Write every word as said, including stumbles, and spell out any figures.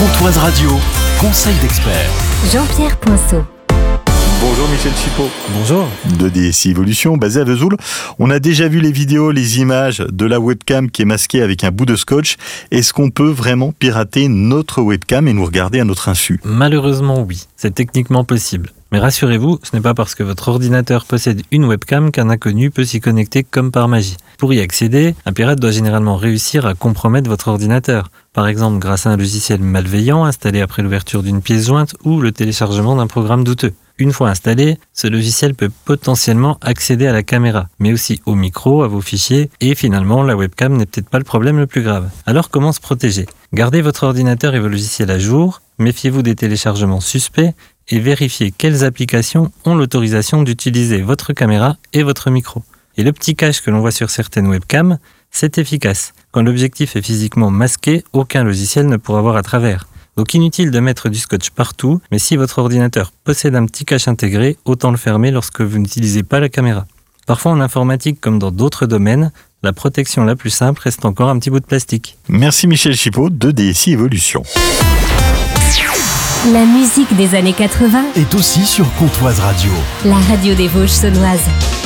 Comptoise Radio, conseil d'expert. Jean-Pierre Poinceau. Bonjour Michel Chipot. Bonjour. De D S I Evolution, basé à Vesoul. On a déjà vu les vidéos, les images de la webcam qui est masquée avec un bout de scotch. Est-ce qu'on peut vraiment pirater notre webcam et nous regarder à notre insu ? Malheureusement oui, c'est techniquement possible. Mais rassurez-vous, ce n'est pas parce que votre ordinateur possède une webcam qu'un inconnu peut s'y connecter comme par magie. Pour y accéder, un pirate doit généralement réussir à compromettre votre ordinateur. Par exemple grâce à un logiciel malveillant installé après l'ouverture d'une pièce jointe ou le téléchargement d'un programme douteux. Une fois installé, ce logiciel peut potentiellement accéder à la caméra, mais aussi au micro, à vos fichiers, et finalement la webcam n'est peut-être pas le problème le plus grave. Alors comment se protéger ? Gardez votre ordinateur et vos logiciels à jour, méfiez-vous des téléchargements suspects, et vérifiez quelles applications ont l'autorisation d'utiliser votre caméra et votre micro. Et le petit cache que l'on voit sur certaines webcams, c'est efficace. Quand l'objectif est physiquement masqué, aucun logiciel ne pourra voir à travers. Donc inutile de mettre du scotch partout, mais si votre ordinateur possède un petit cache intégré, autant le fermer lorsque vous n'utilisez pas la caméra. Parfois en informatique comme dans d'autres domaines, la protection la plus simple reste encore un petit bout de plastique. Merci Michel Chipot de D S I Evolution. La musique des années quatre-vingts Est aussi sur Comptoise Radio. La radio des Vosges saunoises.